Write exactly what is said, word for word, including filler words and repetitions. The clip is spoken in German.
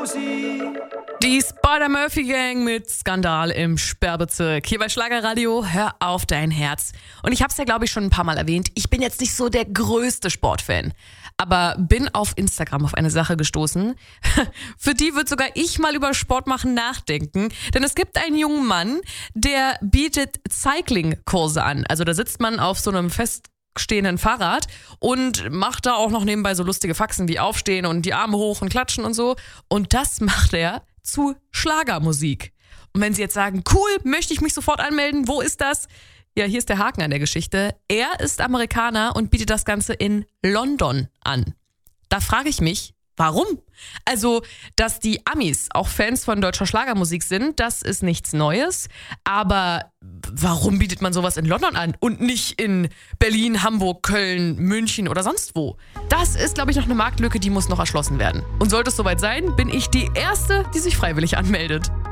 Die Spider-Murphy-Gang mit Skandal im Sperrbezirk. Hier bei Schlagerradio, hör auf dein Herz. Und ich habe es ja, glaube ich, schon ein paar Mal erwähnt, ich bin jetzt nicht so der größte Sportfan. Aber bin auf Instagram auf eine Sache gestoßen. Für die wird sogar ich mal über Sport machen nachdenken. Denn es gibt einen jungen Mann, der bietet Cycling-Kurse an. Also da sitzt man auf so einem feststehenden Fahrrad und macht da auch noch nebenbei so lustige Faxen wie aufstehen und die Arme hoch und klatschen und so. Und das macht er zu Schlagermusik. Und wenn Sie jetzt sagen, cool, möchte ich mich sofort anmelden, wo ist das? Ja, hier ist der Haken an der Geschichte. Er ist Amerikaner und bietet das Ganze in London an. Da frage ich mich, warum? Also, dass die Amis auch Fans von deutscher Schlagermusik sind, das ist nichts Neues. Aber warum bietet man sowas in London an und nicht in Berlin, Hamburg, Köln, München oder sonst wo? Das ist, glaube ich, noch eine Marktlücke, die muss noch erschlossen werden. Und sollte es soweit sein, bin ich die Erste, die sich freiwillig anmeldet.